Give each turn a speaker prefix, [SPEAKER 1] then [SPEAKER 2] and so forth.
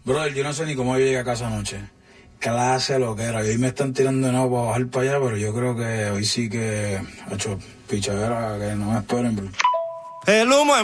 [SPEAKER 1] Brother, yo no sé ni cómo yo llegué a casa anoche. Clase lo que era. Y hoy me están tirando de nuevo para bajar para allá, pero yo creo que hoy sí que... Hacho, pichadera, que no me esperen.
[SPEAKER 2] El humo